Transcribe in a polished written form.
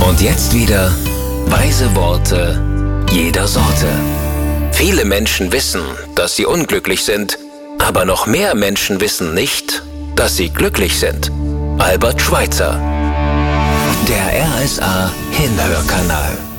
Und jetzt wieder weise Worte jeder Sorte. Viele Menschen wissen, dass sie unglücklich sind, aber noch mehr Menschen wissen nicht, dass sie glücklich sind. Albert Schweitzer. Der RSA Hinhörkanal.